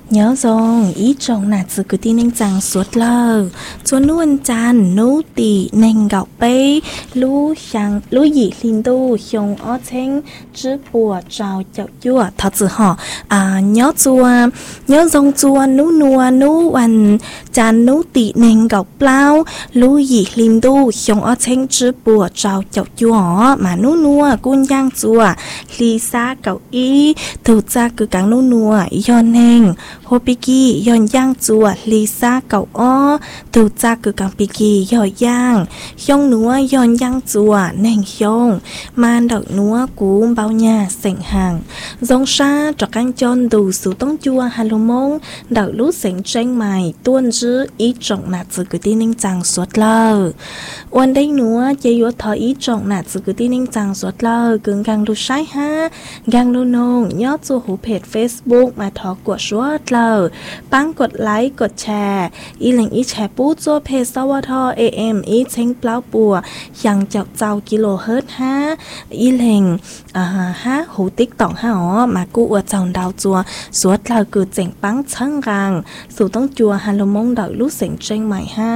nhớ rồi ý trong nạt sự cứ tin nên rằng suốt lờ cho nuôn chan nú tì nên gạo bê lú sang lú dị linh tu xong ở trên chữ bùa trào chậu chua thật sự họ nhớ chua nhớ dòng chua nú nua núวันchan nú tì nên gạo plau lú dị linh tu xong ở trên chữ bùa trào chậu chua mà nú nua cun giang chua li xa cậu ý từ ra cứ cắn nú nua do nên hồ piki yon yang chua Lisa cậu ó từ cha cứ càng piki yo yang yong núa yon yang chua neng yong man đậu núa cú bao nhà sành hàng dòng sa cho canh chôn đủ số tông chua halomong đậu lú sành tranh mày tuôn dư ý trọng nạt sự cứ tin ninh chàng suốt lờวันđây núa chơi yo thọ ý trọng nạt sự cứ tin ninh chàng suốt lờ cứng gang lu sai ha gang lu nong nhớ chua hú page Facebook mà thọ của suốt lờปังกดไลค์กดแชร์อีหลิงอีแชร์ปู้จัวเพจสวท AM อีเช้งเปล่าปัวยังเจ้ากิโลเฮิรตซ์ห้าอีหลิงห้าหูติ๊กต่องห้าอ๋อมากู้อวดเจ้าดาวจัวสวดเราคือเจ๋งปังช่างรังสู่ต้องจัวฮัลโหลมงดาวลูกเสียงเจงใหม่ห้า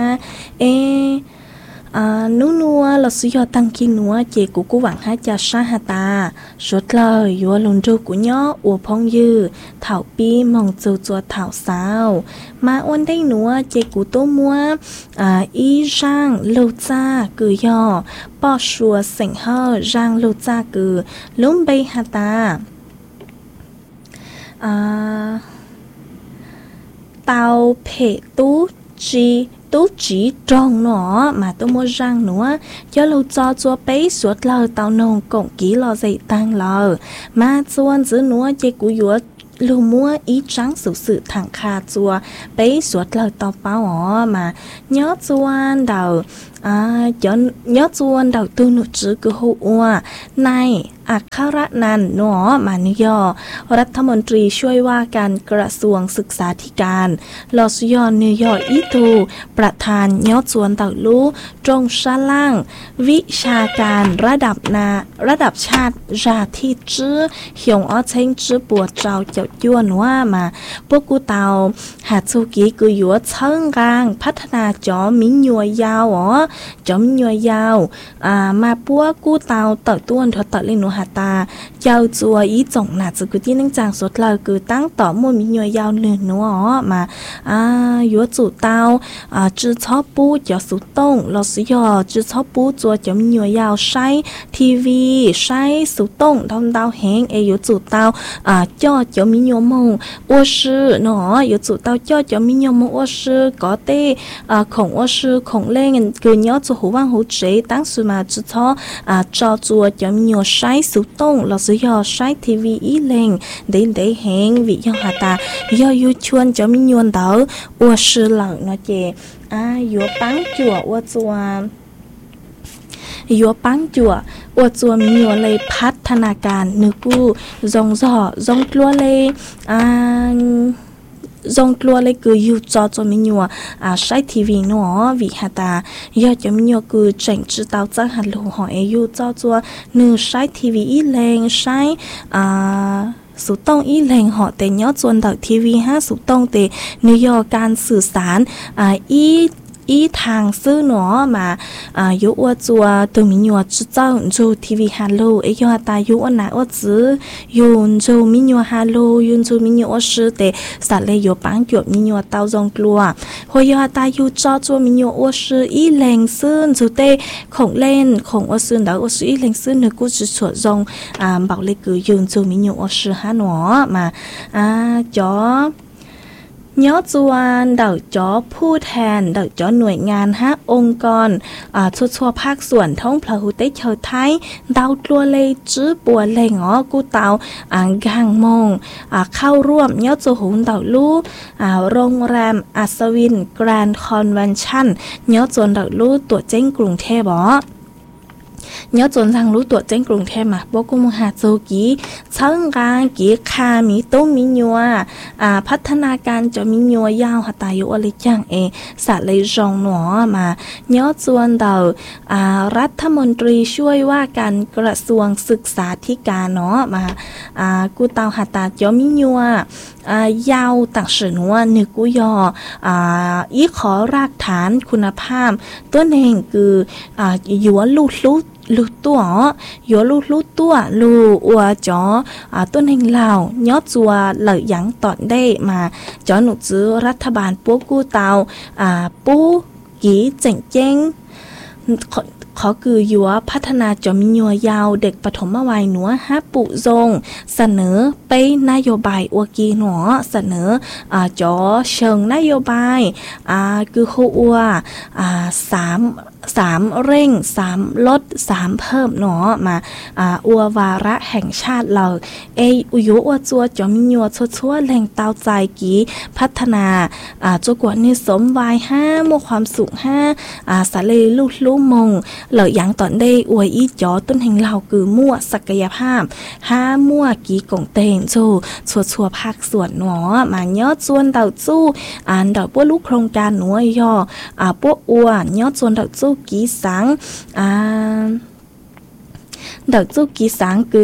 นัวเราซื้อยอตั้งกินนัวเจกูหวังให้จะชาฮาตาชดเลยยัวลุนจูกูย่ออัวพองยือเถาปีมองจูจัวเถาสาวมาอ้วนได้นัวเจกูโตมัวอีร่างลูจ้ากือย่อปอชัวเสียงเฮอร่างลูจ้ากือลุ้มใบฮาตาเตาเพตูจีtú chỉ tròn nó mà tôi mua răng nữa cho lâu cho bé suốt lờ tao nông cộng kỹ lo dậy tăng lờ mà chuan giữ nữa chơi cú dúa lưu mua ý trắng sự thẳng kha chua bé suốt lờ tao bao mà nhớ chuan đầu nhớ chuan đầu tư nụ chữ cứ hụ nàyอัครนันท์หนอมานิยอรัฐมนตรีช่วยว่าการกระทรวงศึกษาธิการลอสยอนนิยออีทูประธานยอดสวนเต่าลู่จงชาล่างวิชาการระดับชาติราที่จื้อหยงอ้อเช้งจื้อปวดเจ้าเจ้าย้วนว่ามาพวกกูเตาหาซูกีกูหยัวเชิงกลางพัฒนาจอมิญยัวยาวจอมิญยัวยาวมาพวกกูเตาเต่าต้วนเถาเต่าเล่นหนูตาเจ้าจัวอีจ่งหนาจะคือที่นั่งจางสดเลยคือตั้งต่อมัวมีหน่วยยาวเนื้อนัวมายัวจู่เตาจื้อชอบปูจะสุดต้งเราสิยอจื้อชอบปูจัวจะมีหน่วยยาวใช้ทีวีใช้สุดต้งดาวแหงยัวจู่เตาจ่อจะมีหน่วยมงอ้วชื่อเนาะยัวจู่เตาจ่อจะมีหน่วยมงอ้วชื่อก็เต้ของอ้วชื่อของเล่งคือย้อจู่หูว่างหูเจ๋ตั้งสุมาจื้อชอบจ่อจัวจะมีหน่วยใช้สุดต้งเราซื้อยอใช้ทีวีอีเล่งได้แหงวิยอหาตายอยูชวนจะมียวนเต๋ออ้วชื่อหลังเนาะเจยัวปังจั่วอ้วจัวยัวปังจั่วอ้วจัวมียัวเลยพัฒนาการนึกกู้จงกลัวเลยจงกลัวเลยคืออยู่จอมีหนัวใช้ทีวีเนาะวิหาตายอดจะมีหนัวคือเจ๋งจื้อเตาจังหันลูหอยอยู่จัวหนึ่งใช้ทีวีอีแรงใช้สุดต้องอีแรงเหาะแต่ยอดส่วนดอกทีวี5สุดต้องแต่นิยอการสื่อสารอีทางซื้อหนอมายุอวจัวตัวมีหนัวจื้อเจ้าจูทีวีฮัลโหลยอตายุอนาอวจื้อยุนจูมีหนัวฮัลโหลยุนจูมีหนัวซื้อแต่สัตว์เลยอยู่ปังจวบมีหนัวเตาจงกลัวพอยอตายุจ้าจัวมีหนัวอวซื้ออีแรงซื้อจูเตของเล่นของอวซื้อดาวอวซื้ออีแรงซื้อเนื้อกูจะสวดจงบอกเลยคือยุนจูมีหนัวอวซื้อหาหนอมาจ๋อย้อจวนเดาจ้อผู้แทนเดาจ้อหน่วยงานองค์กรทั่วภาคส่วนท้องพระหุเตเชาไทยเดาตัวเลยจื้อปัวเลยงอกูเตากางมงเข้าร่วมย้อจูหุงเดาลู่โรงแรมอัศวินแกรนด์คอนเวนชั่นย้อจวนเดาลู่ตัวเจ้งกรุงเทพ nhớ chọn rằng lũ tuổi trênกรุงเทพmà bố cũngหาโจกี้ช่างการกี้คามีต้มมีนัวพัฒนาการจะมีนัวยาวหัตายุอะไรจังสัตว์เลยรองหนอมาnhớชวนเดารัฐมนตรีช่วยว่าการกระทรวงศึกษาธิการเนาะมากูเตาหัตาจะมีนัวยาวต่างสื่อนัวนึกกูยอีขอรากฐานคุณภาพตัวเองคืออยู่ลูตัวอยู่ลูตัวลูอัวจอตัวเองเหล่าย้อจัวเหล่ายังตอนได้มาจอหนุจื้อรัฐบาลปูกูเตาปูกีเจ๋งเจ้งขอคือยัวพัฒนาจอมียัวยาวเด็กปฐมวัยหนัวฮับปุซงเสนอไปนโยบายอวกีหนัวเสนอจอเชิงนโยบายคือโคอัวสามเร่ง3ลด3เพิ่มหนอมาอัววาระแห่งชาติเราอุยุอัวจัวจอมียัวชั่วแรงเตาใจกีพัฒนาจกว่านี่สมวาย5มความสุข5สาเลลูมงเหล่าอย่างตอนได้อวยอีจอต้นแห่งเราคือมั่วศักยภาพมั่วกีกงเตงชัวภาคส่วนหนอมาย่อจวนเต่าจู้ดอกพวกลูกโครงการหนัวย่อพวกอัวย่อจวนเต่าจู้กีสังดอกจู้กีสังคื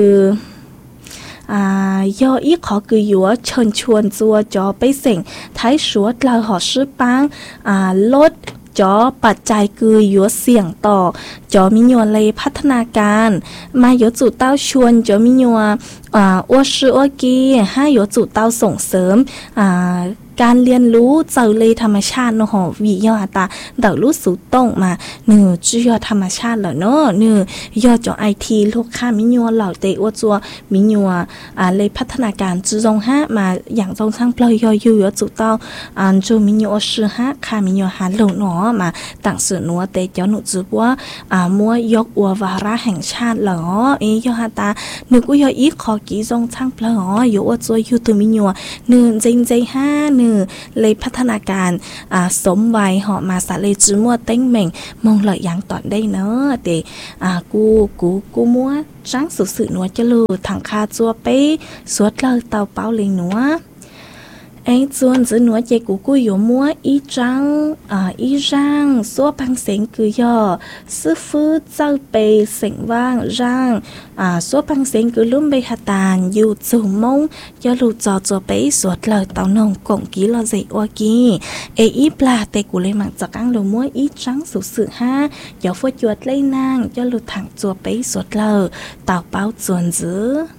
ย่ออีขอคือยัวเชิญชวนจัวจอไปเส่งท้ายชัวเราหอซื้อปังลดจอปัจจัยคือยัวเสี่ยงต่อจอมิญวเลยพัฒนาการมายัวจู่เต้าชวนจอมิญวอ้วชื่ออ้วกี้ให้ยัวจู่เต้าส่งเสริมการเรียนรู้เจอเลยธรรมชาติเนาะวิยอตาเดารู้สูตรงมาจื้อยอธรรมชาติเหล่าเนาะยอจอไอทีลูกค้ามิญวเหล่าเตอวจัวมิญวเลยพัฒนาการจื้อจงมาอย่างจงช่างเปลยยอยู่ยอจู่เต้าจูมิญวชื่อค่ามิญวหาเหล่าเนาะมาต่างสื่อนัวเตจอหนุจื้อว่ามัวยกอววาระแห่งชาติเหล่ายอหาตานึกว่ายออีขอกีจงช่างเปลยอยู่อวจัวอยู่ตัวมิญวจริงใจเลยพัฒนาการสมวัยเหาะมาสาเลยจื้อมัวเต้งเหม่งมองเลยยังตอนได้เนอะเตกูมัวจังสุดสื่อนัวจะลูถังคาจัวไปสวดเลยเตาเป้าเลยนัวจวนจื้อนัวเจกูอยู่มัวอีจังซัวพังเสียงคือย่อซื้อฟื้นเจ้าไปเสียงว่างร่างซัวพังเสียงคือลุ่มใบหตานอยู่จู่มงย่อลูจอจัวไปสวดเลยเตานงกงกีลอเจอวกีอีปลาเตกูเลยหมักจากอังลูมัวอีจังสุดสื่อย่อฟัวจวดเลยนางย่อลูถังจัวไปสวดเลยเตาเป้าจวนจื้อ